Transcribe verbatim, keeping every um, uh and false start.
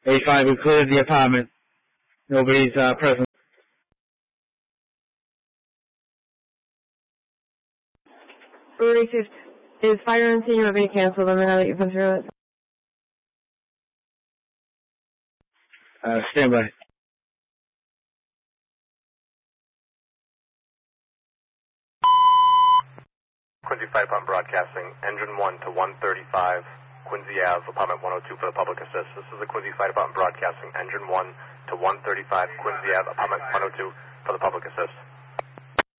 eight five, we cleared the apartment. Nobody's uh, present. Received. Is fire and scene will be canceled and then I'll let you come through it. Uh, stand by. Quincy Fire Department Broadcasting, engine one to one thirty-five, Quincy Ave, apartment one oh two for the public assist. This is the Quincy Fire Department Broadcasting, engine one to one thirty-five, Quincy Ave, apartment one oh two for the public assist.